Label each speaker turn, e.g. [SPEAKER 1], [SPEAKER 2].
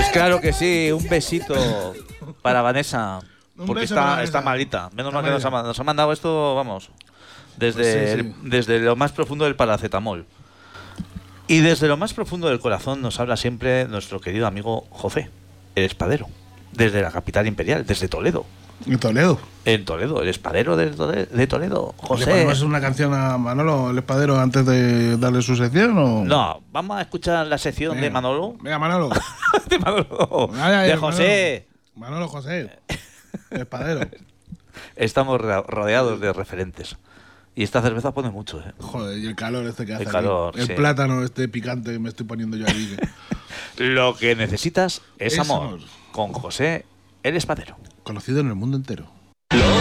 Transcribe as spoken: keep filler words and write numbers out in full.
[SPEAKER 1] Pues claro que sí, un besito para Vanessa.
[SPEAKER 2] Un
[SPEAKER 1] Porque
[SPEAKER 2] beso
[SPEAKER 1] está,
[SPEAKER 2] para Vanessa.
[SPEAKER 1] está malita. Menos
[SPEAKER 2] Está
[SPEAKER 1] mal que nos ha,
[SPEAKER 2] malita.
[SPEAKER 1] nos ha mandado esto, vamos, desde,
[SPEAKER 2] Pues sí, sí.
[SPEAKER 1] el- desde lo más profundo del paracetamol. Y desde lo más profundo del corazón nos habla siempre nuestro querido amigo José, el espadero. Desde la capital imperial, desde Toledo.
[SPEAKER 2] En Toledo.
[SPEAKER 1] En Toledo, el espadero de Tole- de Toledo,
[SPEAKER 2] ¿Le
[SPEAKER 1] José.
[SPEAKER 2] ponemos una canción a Manolo, el espadero, antes de darle su sección? ¿O?
[SPEAKER 1] No, vamos a escuchar la sección
[SPEAKER 2] Venga.
[SPEAKER 1] de Manolo.
[SPEAKER 2] Venga, Manolo.
[SPEAKER 1] de Manolo.
[SPEAKER 2] Vaya,
[SPEAKER 1] de
[SPEAKER 2] ya,
[SPEAKER 1] José.
[SPEAKER 2] Manolo, Manolo José. El espadero.
[SPEAKER 1] Estamos ro- rodeados de referentes. Y esta cerveza pone mucho, ¿eh?
[SPEAKER 2] Joder, y el calor este que hace
[SPEAKER 1] El
[SPEAKER 2] aquí.
[SPEAKER 1] calor,
[SPEAKER 2] El
[SPEAKER 1] sí.
[SPEAKER 2] plátano este picante que me estoy poniendo yo aquí.
[SPEAKER 1] Lo que necesitas es
[SPEAKER 2] Es
[SPEAKER 1] amor.
[SPEAKER 2] amor.
[SPEAKER 1] Con José, el espadero.
[SPEAKER 2] Conocido en el mundo entero.